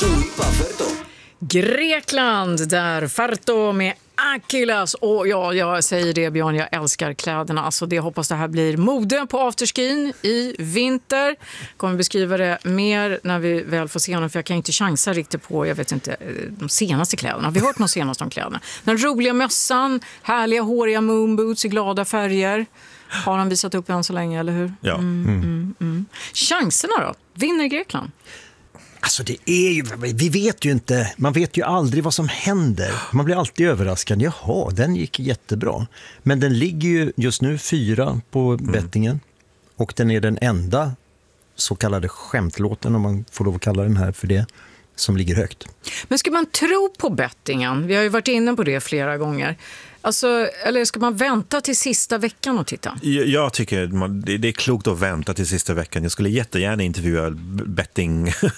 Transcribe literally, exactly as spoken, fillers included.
Sul Pafferto. Grekland, där Ferto med Akilas. Och ja, jag säger det Björn, jag älskar kläderna. Alltså det hoppas det här blir mode på afterskin i vinter. Kommer beskriva det mer när vi väl får se dem, för jag kan inte chansa riktigt på, jag vet inte, de senaste kläderna. Har vi hört de senaste om kläderna? Den roliga mössan, härliga håriga moonboots i glada färger. Har han visat upp än så länge, eller hur? Ja. Mm, mm, mm. Chanserna då? Vinner Grekland? Alltså det är ju, vi vet ju inte, man vet ju aldrig vad som händer. Man blir alltid överraskad. Jaha, den gick jättebra. Men den ligger ju just nu fyra på bettingen. Och den är den enda så kallade skämtlåten, om man får lov att kalla den här för det, som ligger högt. Men ska man tro på bettingen? Vi har ju varit inne på det flera gånger. Alltså, eller ska man vänta till sista veckan och titta? Jag, jag tycker man, det, det är klokt att vänta till sista veckan. Jag skulle jättegärna intervjua betting